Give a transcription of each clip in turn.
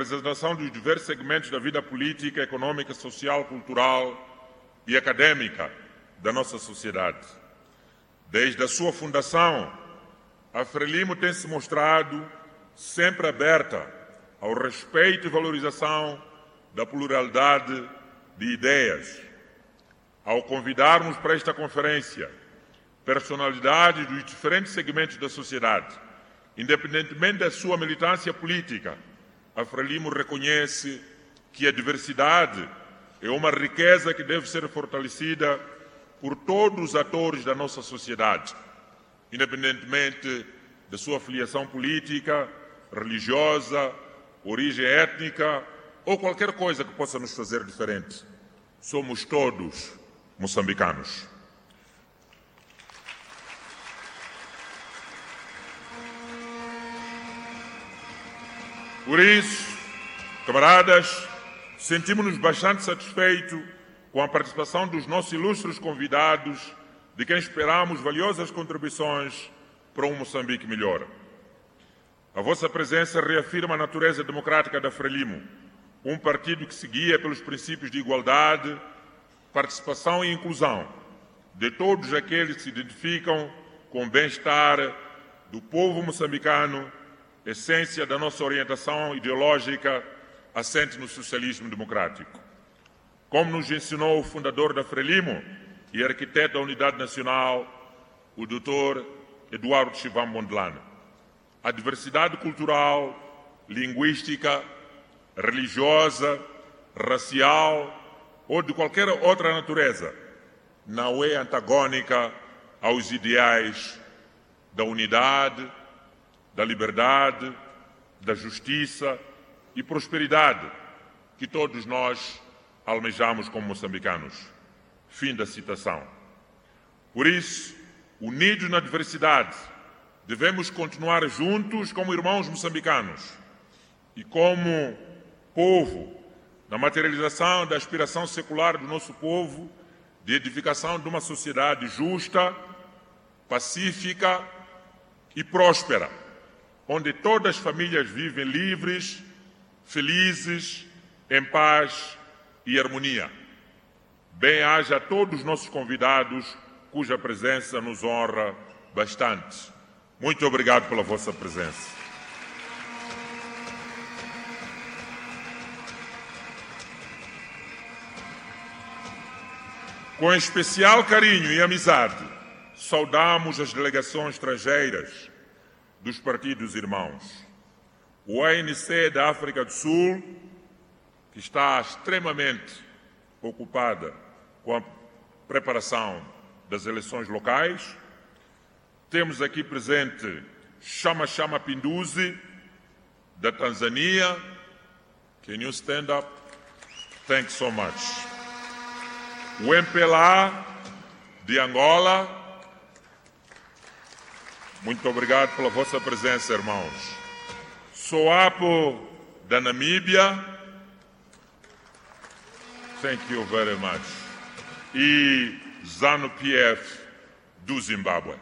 representação dos diversos segmentos da vida política, econômica, social, cultural e acadêmica da nossa sociedade. Desde a sua fundação, a Frelimo tem se mostrado sempre aberta ao respeito e valorização da pluralidade de ideias. Ao convidarmos para esta conferência personalidades dos diferentes segmentos da sociedade, independentemente da sua militância política, a Frelimo reconhece que a diversidade é uma riqueza que deve ser fortalecida por todos os atores da nossa sociedade, independentemente da sua filiação política, religiosa, origem étnica ou qualquer coisa que possa nos fazer diferente. Somos todos moçambicanos. Por isso, camaradas, sentimos-nos bastante satisfeitos com a participação dos nossos ilustres convidados, de quem esperamos valiosas contribuições para um Moçambique melhor. A vossa presença reafirma a natureza democrática da Frelimo, um partido que se guia pelos princípios de igualdade, participação e inclusão de todos aqueles que se identificam com o bem-estar do povo moçambicano, essência da nossa orientação ideológica assente no socialismo democrático. Como nos ensinou o fundador da Frelimo e arquiteto da Unidade Nacional, o Dr. Eduardo Chivambo Mondlane, a diversidade cultural, linguística, religiosa, racial ou de qualquer outra natureza não é antagônica aos ideais da unidade, da liberdade, da justiça e prosperidade que todos nós almejamos como moçambicanos. Fim da citação. Por isso, unidos na diversidade, devemos continuar juntos como irmãos moçambicanos e como povo, na materialização da aspiração secular do nosso povo de edificação de uma sociedade justa, pacífica e próspera, onde todas as famílias vivem livres, felizes, em paz e harmonia. Bem-aja a todos os nossos convidados, cuja presença nos honra bastante. Muito obrigado pela vossa presença. Com especial carinho e amizade, saudamos as delegações estrangeiras dos partidos irmãos. O ANC da África do Sul, que está extremamente ocupada com a preparação das eleições locais. Temos aqui presente Chama Chama Pinduzi, da Tanzânia. Can you stand up? Thanks so much. O MPLA, de Angola. Muito obrigado pela vossa presença, irmãos. SWAPO, da Namíbia. Thank you very much. E ZANU-PF, do Zimbábue.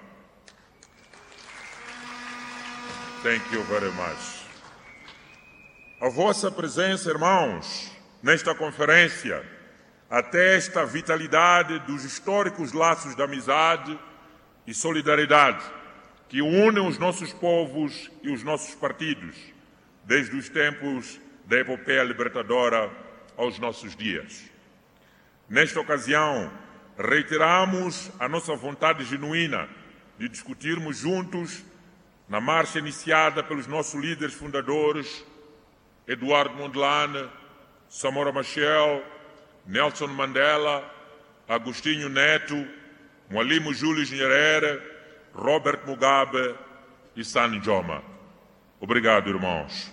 Thank you very much. A vossa presença, irmãos, nesta conferência, atesta a vitalidade dos históricos laços de amizade e solidariedade que unem os nossos povos e os nossos partidos, desde os tempos da epopeia libertadora aos nossos dias. Nesta ocasião, reiteramos a nossa vontade genuína de discutirmos juntos na marcha iniciada pelos nossos líderes fundadores, Eduardo Mondlane, Samora Machel, Nelson Mandela, Agostinho Neto, Mwalimu Julius Nyerere, Robert Mugabe e Sani Joma. Obrigado, irmãos.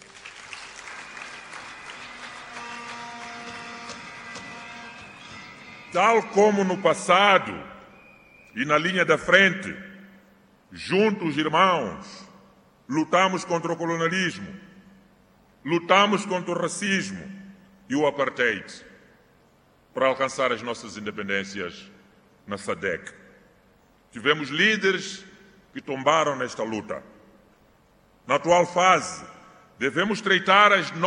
Tal como no passado e na linha da frente, juntos, irmãos, lutamos contra o colonialismo, lutamos contra o racismo e o apartheid para alcançar as nossas independências na SADC. Tivemos líderes que tombaram nesta luta. Na atual fase, devemos treitar as